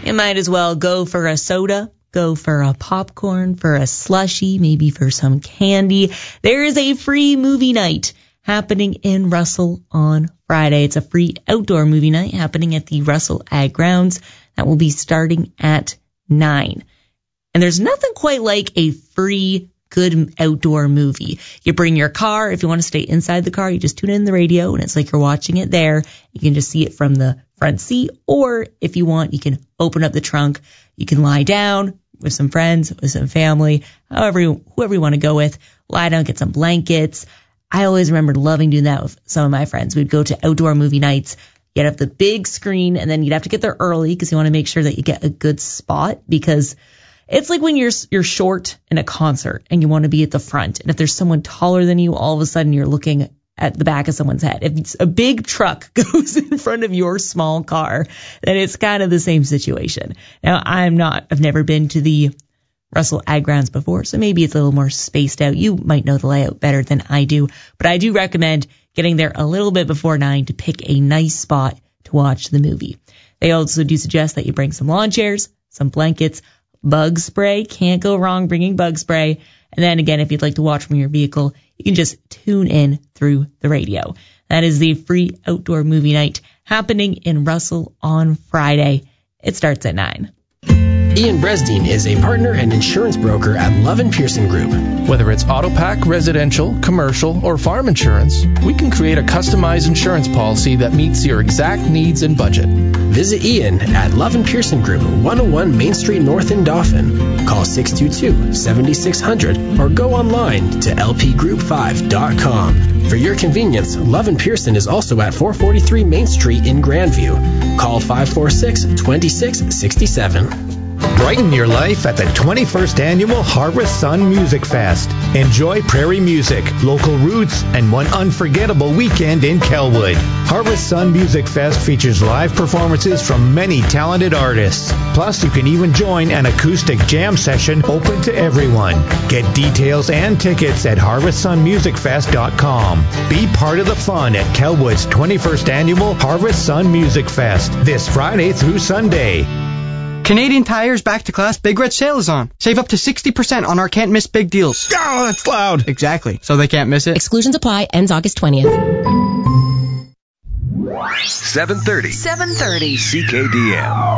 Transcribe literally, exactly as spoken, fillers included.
you might as well go for a soda, go for a popcorn, for a slushie, maybe for some candy. There is a free movie night happening in Russell on Friday. It's a free outdoor movie night happening at the Russell Ag Grounds. That will be starting at nine. And there's nothing quite like a free good outdoor movie. You bring your car. If you want to stay inside the car, you just tune in the radio and it's like you're watching it there. You can just see it from the front seat. Or if you want, you can open up the trunk. You can lie down with some friends, with some family, however, whoever you want to go with. Lie down, get some blankets. I always remember loving doing that with some of my friends. We'd go to outdoor movie nights. You'd have the big screen and then you'd have to get there early because you want to make sure that you get a good spot, because it's like when you're you're short in a concert and you want to be at the front. And if there's someone taller than you, all of a sudden you're looking at the back of someone's head. If it's a big truck goes in front of your small car, then it's kind of the same situation. Now, I'm not, I've never been to the Russell Ag Grounds before, so maybe it's a little more spaced out. You might know the layout better than I do, but I do recommend getting there a little bit before nine to pick a nice spot to watch the movie. They also do suggest that you bring some lawn chairs, some blankets, bug spray. Can't go wrong bringing bug spray. And then again, if you'd like to watch from your vehicle, you can just tune in through the radio. That is the free outdoor movie night happening in Russell on Friday. It starts at nine. Ian Bresdeen is a partner and insurance broker at Love and Pearson Group. Whether it's Autopac, residential, commercial, or farm insurance, we can create a customized insurance policy that meets your exact needs and budget. Visit Ian at Love and Pearson Group, one oh one Main Street North in Dauphin. Call six two two, seven six zero zero or go online to l p group five dot com. For your convenience, Love and Pearson is also at four forty-three Main Street in Grandview. Call five four six, two six six seven. Brighten your life at the twenty-first Annual Harvest Sun Music Fest. Enjoy prairie music, local roots, and one unforgettable weekend in Kelwood. Harvest Sun Music Fest features live performances from many talented artists. Plus, you can even join an acoustic jam session open to everyone. Get details and tickets at harvest sun music fest dot com. Be part of the fun at Kelwood's twenty-first Annual Harvest Sun Music Fest this Friday through Sunday. Canadian Tire's Back to Class Big Red Sale is on. Save up to sixty percent on our can't miss big deals. Oh, that's loud. Exactly. So they can't miss it. Exclusions apply. Ends August twentieth. seven thirty. seven thirty. C K D M.